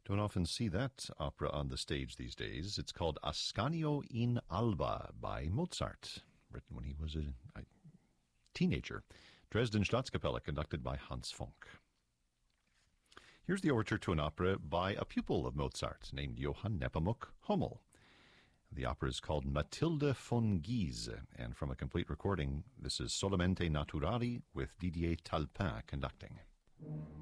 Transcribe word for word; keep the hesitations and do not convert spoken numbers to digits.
Don't often see that opera on the stage these days. It's called Ascanio in Alba by Mozart, written when he was a, a teenager. Dresden Staatskapelle, conducted by Hans Fonck. Here's the overture to an opera by a pupil of Mozart named Johann Nepomuk Hummel. The opera is called Mathilde von Guise, and from a complete recording, this is Solamente Naturali with Didier Talpin conducting.